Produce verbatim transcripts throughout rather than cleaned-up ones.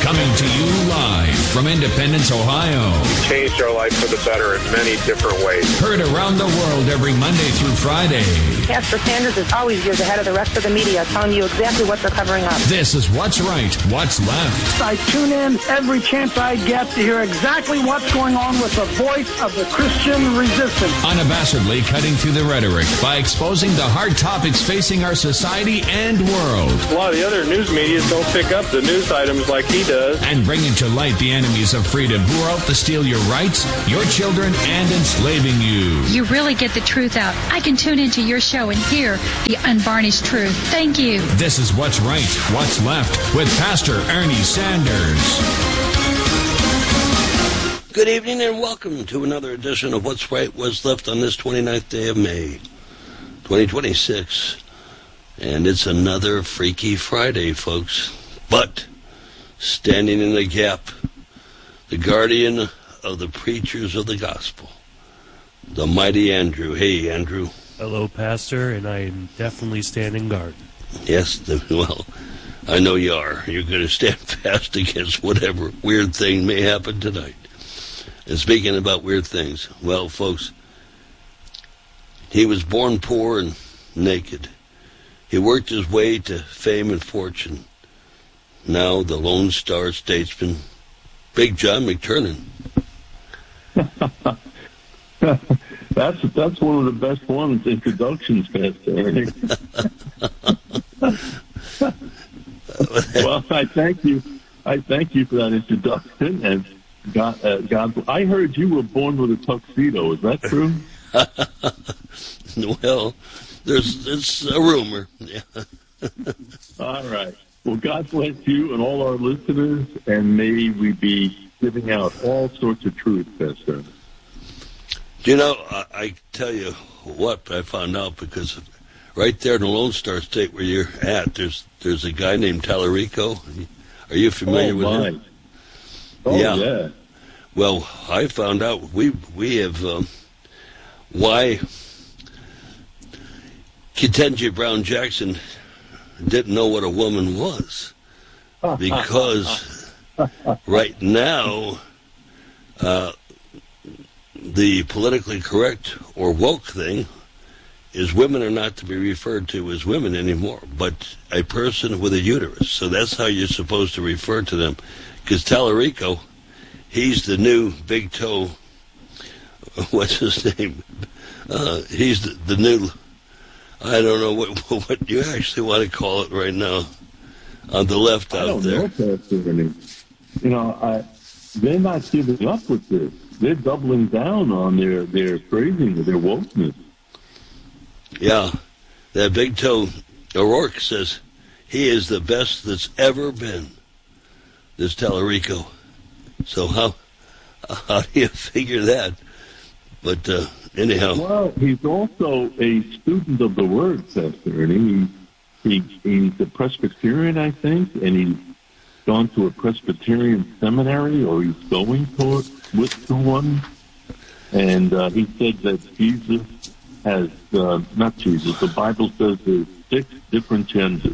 Coming to you live from Independence, Ohio. Changed our life for the better in many different ways. Heard around the world every Monday through Friday. Pastor Sanders is always years ahead of the rest of the media, telling you exactly what they're covering up. This is What's Right, What's Left. I tune in every chance I get to hear exactly what's going on with the voice of the Christian resistance. Unabashedly cutting through the rhetoric by exposing the hard topics facing our society and world. A lot of the other news media don't pick up the news items like he does. And bringing to light the enemies of freedom who are out to steal your rights, your children, and enslaving you. You really get the truth out. I can tune into your show and hear the unvarnished truth. Thank you. This is What's Right, What's Left with Pastor Ernie Sanders. Good evening and welcome to another edition of What's Right, What's Left on this twenty-ninth day of May, twenty twenty-six. And it's another Freaky Friday, folks. But standing in the gap, the guardian of the preachers of the gospel, the mighty Andrew. Hey, Andrew. Hello, Pastor, and I am definitely standing guard. Yes, the, well, I know you are. You're going to stand fast against whatever weird thing may happen tonight. And speaking about weird things, well, folks, he was born poor and naked. He worked his way to fame and fortune. Now the Lone Star Statesman, Big John McTernan. that's that's one of the best ones, introductions, Pastor Ernie. Well, I thank you. I thank you for that introduction. And God, uh, God, I heard you were born with a tuxedo. Is that true? Well, there's it's a rumor. Yeah. All right. Well, God bless you and all our listeners, and may we be giving out all sorts of truth, Pastor. You know, I, I tell you what I found out, because right there in the Lone Star State where you're at, there's there's a guy named Tallarico. Are you familiar oh, with my. him? Oh, yeah. yeah. Well, I found out we we have um, why Ketanji Brown Jackson didn't know what a woman was, because right now uh, the politically correct or woke thing is women are not to be referred to as women anymore, but a person with a uterus. So that's how you're supposed to refer to them. Because Tallarico, he's the new big toe, what's his name? Uh, he's the, the new, I don't know what what you actually want to call it right now, on the left out I don't there. know, Pastor Ernie. You know, I, they're not giving up with this. They're doubling down on their, their phrasing, their wokeness. Yeah, that big toe O'Rourke says he is the best that's ever been, this Tallarico. So how how do you figure that? But uh, anyhow. Well, he's also a student of the Word, Pastor Ernie. He, he, he's a Presbyterian, I think, and he's gone to a Presbyterian seminary, or he's going to, with, to one. And uh, he said that Jesus has, uh, not Jesus, the Bible says there's six different genders.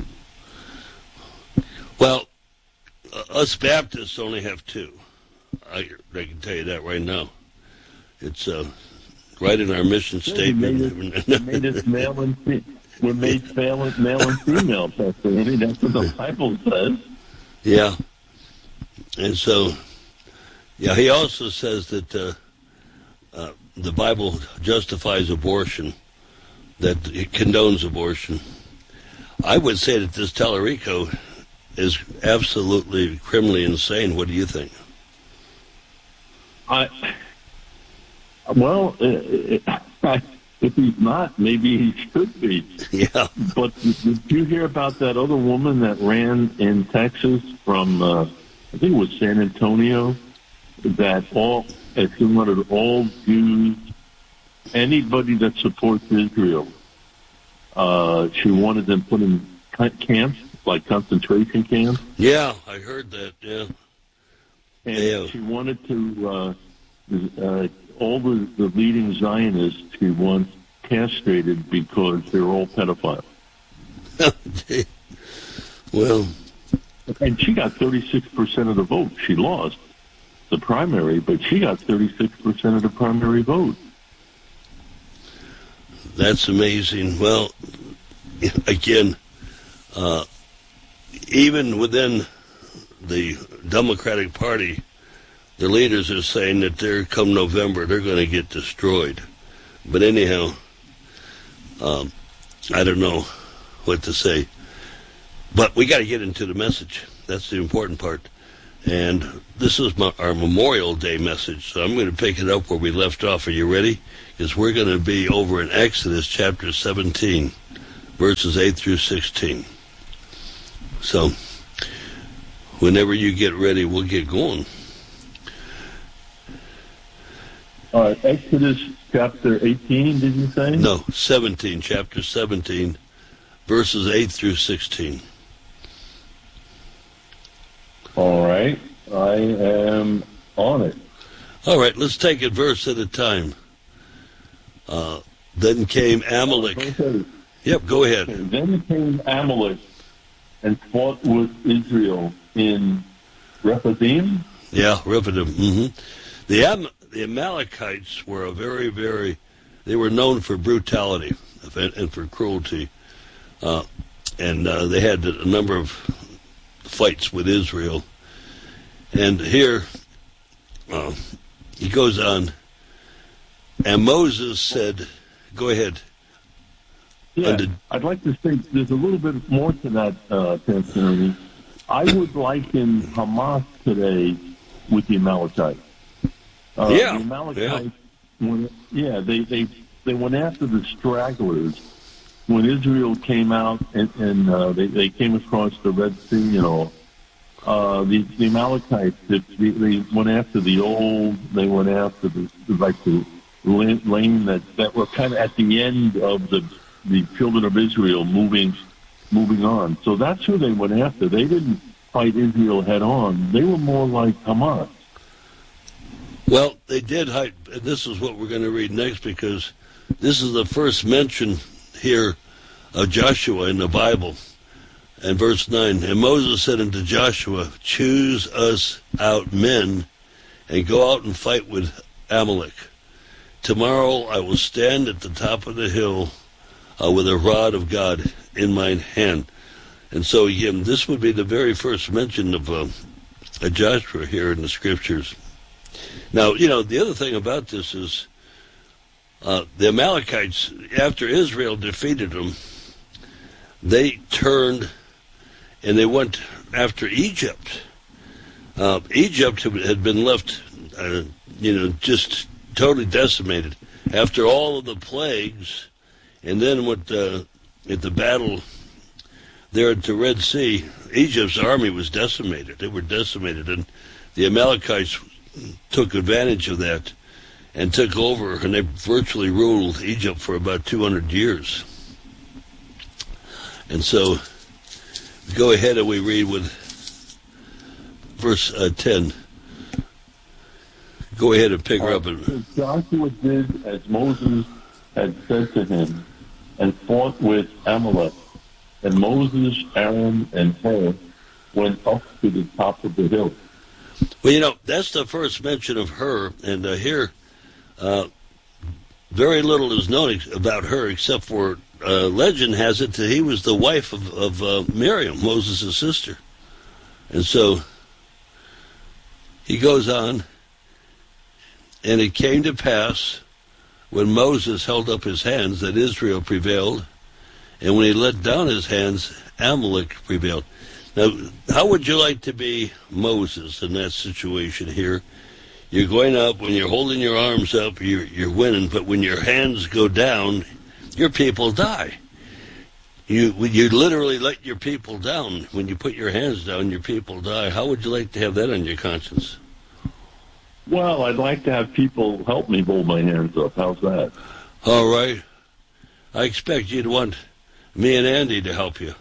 Well, uh, us Baptists only have two. I, I can tell you that right now. It's uh, right in our mission Yeah, statement. We made, it, we made it male and fe- we're made male and, male and female, Pastor Ernie. That's what the Bible says. Yeah. And so, yeah, he also says that uh, uh, the Bible justifies abortion, that it condones abortion. I would say that this Tallarico is absolutely criminally insane. What do you think? I well, uh, if he's not, maybe he should be. Yeah. But did you hear about that other woman that ran in Texas from, uh, I think it was San Antonio, that all, she wanted all Jews, anybody that supports Israel, uh, she wanted them put in camps, like concentration camps. Yeah, I heard that, yeah. And yeah. she wanted to, uh, uh, all the, the leading Zionists she wants castrated because they're all pedophiles. Well, And she got thirty-six percent of the vote. She lost the primary, but she got thirty-six percent of the primary vote. That's amazing. Well, again, uh, even within the Democratic Party, the leaders are saying that they're, come November, they're going to get destroyed. But anyhow, um, I don't know what to say. But we got to get into the message. That's the important part. And this is my, our Memorial Day message, so I'm going to pick it up where we left off. Are you ready? Because we're going to be over in Exodus chapter seventeen, verses eight through sixteen. So, whenever you get ready, we'll get going. All right, Exodus chapter eighteen, did you say? No, seventeen, chapter seventeen, verses eight through sixteen. All right, I am on it. All right, let's take it verse at a time. Uh, then came Amalek. Okay. Yep, go ahead. Okay. Then came Amalek and fought with Israel in Rephidim. Yeah, Rephidim. Mm-hmm. The, Am- the Amalekites were a very, very, they were known for brutality and for cruelty. Uh, and uh, they had a number of fights with Israel. And here, uh, he goes on, and Moses said, go ahead. Yeah, Under- I'd like to say there's a little bit more to that, uh, testimony. I would liken Hamas today with the Amalekites. Uh, yeah. The Amalekites, yeah. Went, yeah, they, they, they went after the stragglers. When Israel came out and, and uh, they, they came across the Red Sea, you know, uh, the, the Amalekites, they, they went after the old, they went after the, like the lane that, that were kind of at the end of the, the children of Israel moving, moving on. So that's who they went after. They didn't fight Israel head on. They were more like Hamas. Well, they did hide, and this is what we're going to read next, because this is the first mention here of Joshua in the Bible. And verse nine, and Moses said unto Joshua, choose us out men and go out and fight with Amalek. Tomorrow I will stand at the top of the hill uh, with a rod of God in mine hand. And so again, this would be the very first mention of uh, a Joshua here in the scriptures. Now, you know, the other thing about this is uh, the Amalekites, after Israel defeated them, they turned and they went after Egypt. Uh, Egypt had been left, uh, you know, just totally decimated after all of the plagues. And then with, uh, at the battle there at the Red Sea, Egypt's army was decimated. They were decimated, and the Amalekites took advantage of that and took over, and they virtually ruled Egypt for about two hundred years. And so, go ahead and we read with verse uh, ten. Go ahead and pick her up. And Joshua did as Moses had said to him, and fought with Amalek. And Moses, Aaron, and Hur went up to the top of the hill. Well, you know, that's the first mention of Hur, and uh, here, uh, very little is known about Hur, except for uh, legend has it that he was the wife of, of uh, Miriam, Moses' sister. And so, he goes on, and it came to pass, when Moses held up his hands, that Israel prevailed, and when he let down his hands, Amalek prevailed. Now, how would you like to be Moses in that situation here? You're going up, when you're holding your arms up, you're, you're winning, but when your hands go down, your people die. You you literally let your people down. When you put your hands down, your people die. How would you like to have that on your conscience? Well, I'd like to have people help me hold my hands up. How's that? All right. I expect you'd want me and Andy to help you.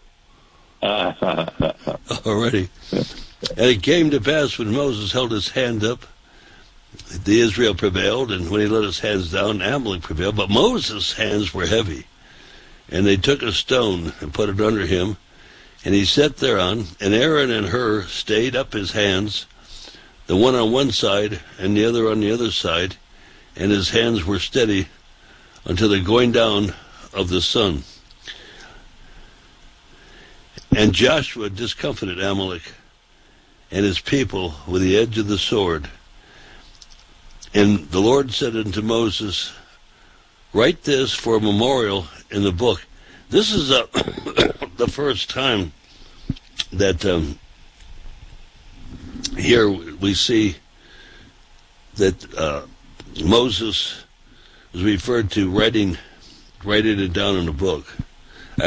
Already. And it came to pass when Moses held his hand up, the Israel prevailed, and when he let his hands down, Amalek prevailed. But Moses' hands were heavy, and they took a stone and put it under him, And he sat thereon, and Aaron and Hur stayed up his hands, the one on one side and the other on the other side, and his hands were steady until the going down of the sun. And Joshua discomfited Amalek and his people with the edge of the sword. And the Lord said unto Moses, write this for a memorial in the book. This is uh, the first time that um, here we see that uh, Moses was referred to writing, writing it down in a book.